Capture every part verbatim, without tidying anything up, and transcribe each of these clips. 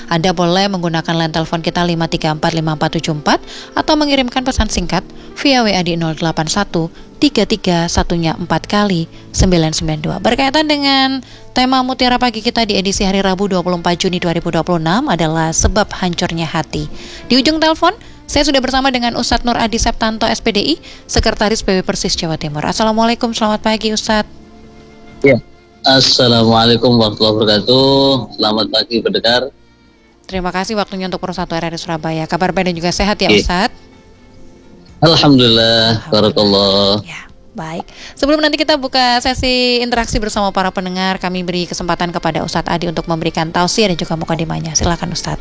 Anda boleh menggunakan line telepon kita lima tiga empat lima empat tujuh empat atau mengirimkan pesan singkat via W A di nol delapan satu tiga tiga satunya empat kali sembilan sembilan dua. Berkaitan dengan tema Mutiara Pagi kita di edisi hari Rabu dua puluh empat Juni dua ribu dua puluh enam adalah sebab hancurnya hati. Di ujung telepon, saya sudah bersama dengan Ustadz Nur Adi Septanto S P D I, Sekretaris P B Persis Jawa Timur. Assalamualaikum, selamat pagi Ustadz. Ya, Assalamualaikum warahmatullahi wabarakatuh. Selamat pagi pendengar. Terima kasih waktunya untuk Persatu R R I Surabaya. Kabar baik dan juga sehat ya Ya. Ustadz? Alhamdulillah, barakallah. Ya, baik. Sebelum nanti kita buka sesi interaksi bersama para pendengar, kami beri kesempatan kepada Ustadz Adi untuk memberikan tausiah dan juga mukadimahnya. Silakan Ustadz.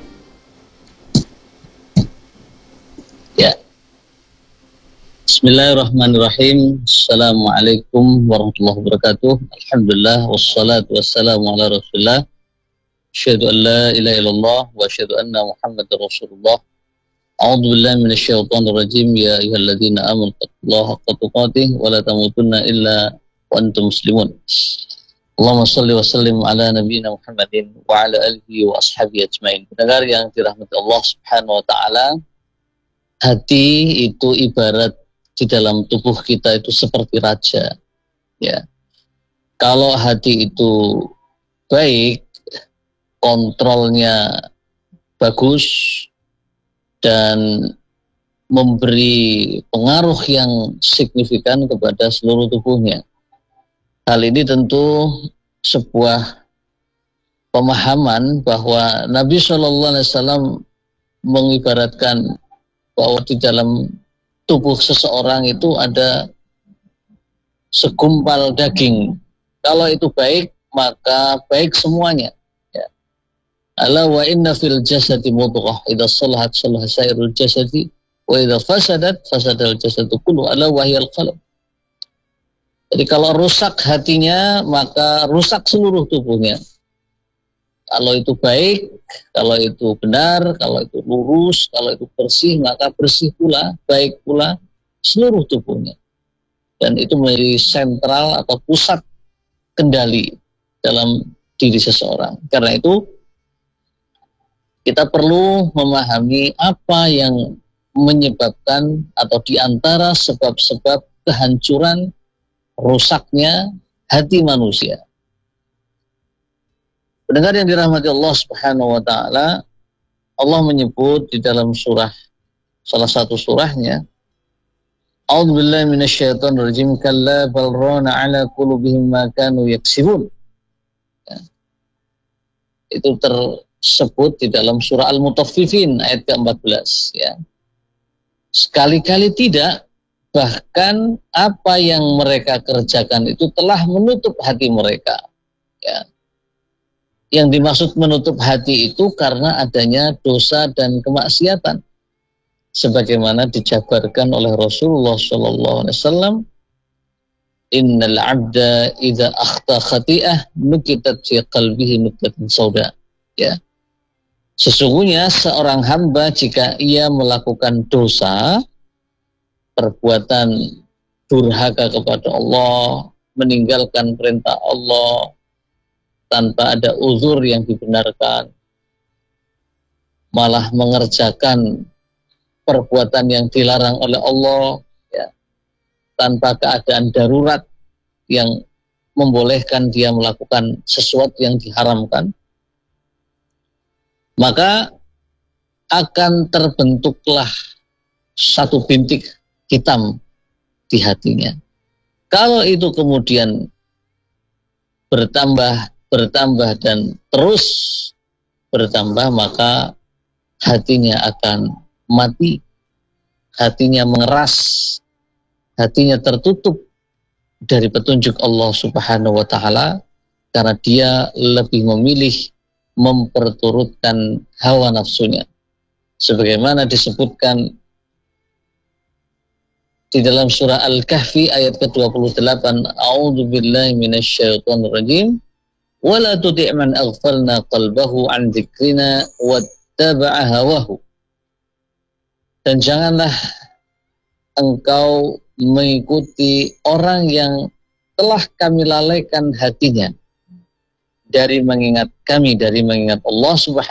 Ya. Bismillahirrahmanirrahim. Assalamualaikum warahmatullahi wabarakatuh. Alhamdulillah wassalatu wassalamu ala Rasulillah. Asyhadu an la ilaha illallah wa asyhadu anna Muhammadar Rasulullah. A'udzu billahi minasyaitonir rajim. Ya ayyuhalladzina amanu taqullaha haqqa tuqatih wa la tamutunna illa wa antum muslimun. Allahumma shalli wa sallim ala nabiyyina Muhammadin wa ala alihi wa ashabihi ajmain. Pendengar yang dirahmati Allah Subhanahu wa taala, hati itu ibarat di dalam tubuh kita itu seperti raja. Ya. Kalau hati itu baik, kontrolnya bagus dan memberi pengaruh yang signifikan kepada seluruh tubuhnya. Hal ini tentu sebuah pemahaman bahwa Nabi shallallahu alaihi wasallam mengibaratkan bahwa di dalam tubuh seseorang itu ada segumpal daging. Kalau itu baik, maka baik semuanya. Ya. Ala wa inna fil jasadi mudghah, idza salahat salaha sairul jasadi wa idza fasadat fasadal jasadu kullu, ala wa hiyal qalb. Jadi kalau rusak hatinya, maka rusak seluruh tubuhnya. Kalau itu baik, kalau itu benar, kalau itu lurus, kalau itu bersih, maka bersih pula, baik pula seluruh tubuhnya. Dan itu menjadi sentral atau pusat kendali dalam diri seseorang. Karena itu kita perlu memahami apa yang menyebabkan atau diantara sebab-sebab kehancuran, rusaknya hati manusia. Pendengar yang dirahmati Allah Subhanahu wa taala, Allah menyebut di dalam surah, salah satu surahnya, A'udzu billahi minasyaitonir rajim, kalla bal rana ala qulubihim ma kanu yaksibun. Ya. Itu tersebut di dalam surah Al-Mutaffifin ayat ke empat belas, ya. Sekali-kali tidak, bahkan apa yang mereka kerjakan itu telah menutup hati mereka. Ya. Yang dimaksud menutup hati itu karena adanya dosa dan kemaksiatan, sebagaimana dijabarkan oleh Rasulullah Shallallahu Alaihi Wasallam, Innal abda idza akhta khati'ah nukitat fi qalbihi nuktatun sauda. Ya, sesungguhnya seorang hamba jika ia melakukan dosa, perbuatan durhaka kepada Allah, meninggalkan perintah Allah tanpa ada uzur yang dibenarkan, malah mengerjakan perbuatan yang dilarang oleh Allah, ya, tanpa keadaan darurat yang membolehkan dia melakukan sesuatu yang diharamkan, maka akan terbentuklah satu bintik hitam di hatinya. Kalau itu kemudian bertambah bertambah dan terus bertambah, maka hatinya akan mati, hatinya mengeras, hatinya tertutup dari petunjuk Allah Subhanahu wa taala, karena dia lebih memilih memperturutkan hawa nafsunya, sebagaimana disebutkan di dalam surah Al-Kahfi ayat ke dua puluh delapan, A'udzu billahi minasyaitonir rajim, wa la tuti' man aghfalna qalbahu an dzikrina wattaba'a hawahu. Dan janganlah engkau mengikuti orang yang telah kami lalaikan hatinya dari mengingat kami, dari mengingat Allah Subhanahu